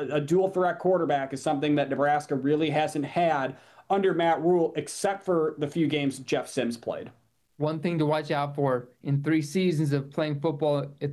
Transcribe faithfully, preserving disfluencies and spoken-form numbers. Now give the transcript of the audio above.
a, a dual threat quarterback is something that Nebraska really hasn't had under Matt Rhule, except for the few games Jeff Sims played. One thing to watch out for in three seasons of playing football at